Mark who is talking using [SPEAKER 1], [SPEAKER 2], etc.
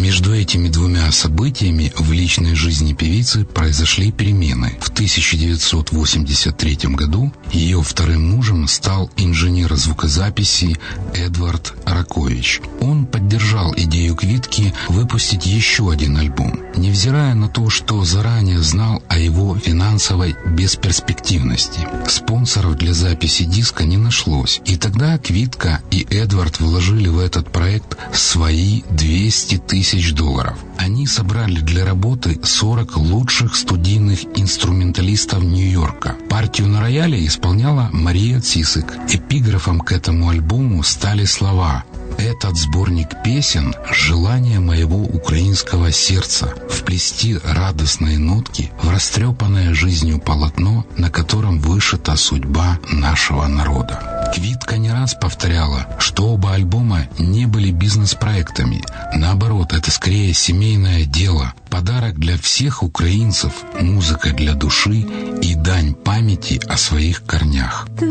[SPEAKER 1] Между этими двумя событиями в личной жизни певицы произошли перемены. В 1983 году ее вторым мужем стал инженер звукозаписи Эдвард Ракович. Он поддержал идею Квитки выпустить еще один альбом, невзирая на то, что заранее знал о его финансовой бесперспективности. Спонсоров для записи диска не нашлось, и тогда Квитка и Эдвард вложили в этот проект свои $200 тысяч. Они собрали для работы 40 лучших студийных инструменталистов Нью-Йорка. Партию на рояле исполняла Мария Цисик. Эпиграфом к этому альбому стали слова: «Этот сборник песен — желание моего украинского сердца вплести радостные нотки в растрепанное жизнью полотно, на котором вышита судьба нашего народа». Квитка не раз повторяла, что оба альбома не были бизнес-проектами. Наоборот, это скорее семейное дело, подарок для всех украинцев, музыка для души и дань памяти о своих корнях.